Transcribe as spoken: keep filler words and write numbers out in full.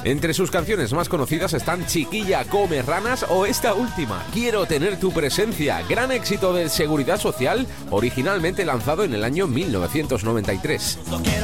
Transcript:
Entre sus canciones más conocidas están Chiquilla come ranas o esta última, Quiero tener tu presencia, gran éxito de Seguridad Social, originalmente lanzado en el año mil novecientos noventa y tres.